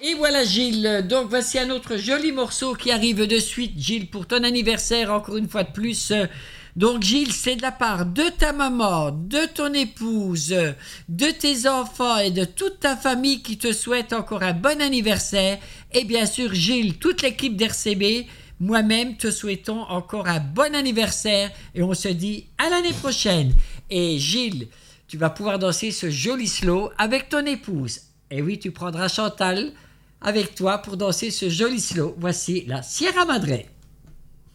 Et voilà Gilles, donc voici un autre joli morceau qui arrive de suite Gilles pour ton anniversaire encore une fois de plus. Donc Gilles, c'est de la part de ta maman, de ton épouse, de tes enfants et de toute ta famille qui te souhaite encore un bon anniversaire. Et bien sûr Gilles, toute l'équipe d'RCB, moi-même te souhaitons encore un bon anniversaire et on se dit à l'année prochaine. Et Gilles, tu vas pouvoir danser ce joli slow avec ton épouse. Et oui, tu prendras Chantal avec toi pour danser ce joli slow. Voici la Sierra Madre.